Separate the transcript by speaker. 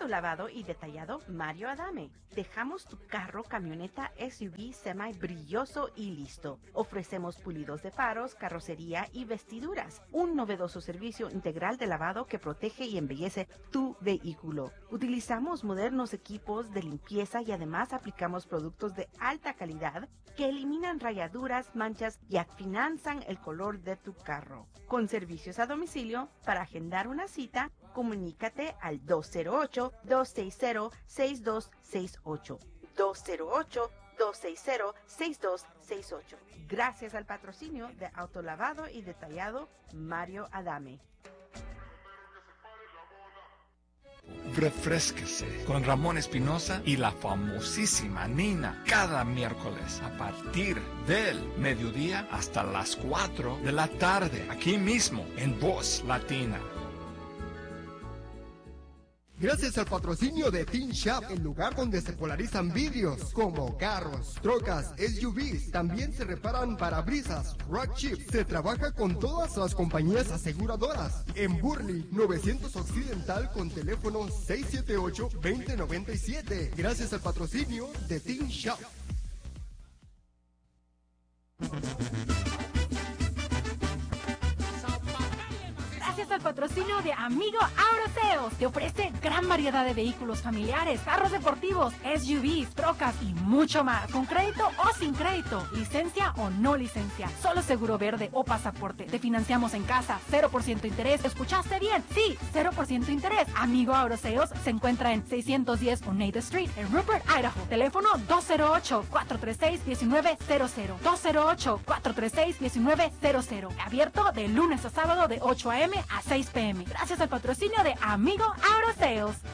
Speaker 1: Autolavado y Detallado Mario Adame. Dejamos tu carro, camioneta, SUV, semi brilloso y listo. Ofrecemos pulidos de faros, carrocería y vestiduras. Un novedoso servicio integral de lavado que protege y embellece tu vehículo. Utilizamos modernos equipos de limpieza y además aplicamos productos de alta calidad que eliminan rayaduras, manchas y afianzan el color de tu carro. Con servicios a domicilio, para agendar una cita, comunícate al 208-260-6268. 208-260-6268. Gracias al patrocinio de Autolavado y Detallado Mario Adame.
Speaker 2: Refrésquese con Ramón Espinosa y la famosísima Nina cada miércoles a partir del mediodía hasta las 4 de la tarde, aquí mismo en Voz Latina.
Speaker 3: Gracias al patrocinio de Teen Shop, el lugar donde se polarizan vidrios como carros, trocas, SUVs. También se reparan parabrisas, rock chips. Se trabaja con todas las compañías aseguradoras. En Burley, 900 Occidental con teléfono 678-2097. Gracias al patrocinio de Teen Shop.
Speaker 4: Gracias al patrocinio de Amigo Auroseos, te ofrece gran variedad de vehículos familiares, carros deportivos, SUVs, trocas y mucho más, con crédito o sin crédito, licencia o no licencia, solo seguro verde o pasaporte. Te financiamos en casa, 0% interés. ¿Escuchaste bien? Sí, 0% interés. Amigo Auroseos se encuentra en 610 Oneida Street, en Rupert, Idaho. Teléfono 208-436-1900. 208-436-1900. Abierto de lunes a sábado de 8 a.m. a 6 p.m. Gracias al patrocinio de Amigo Auroseos.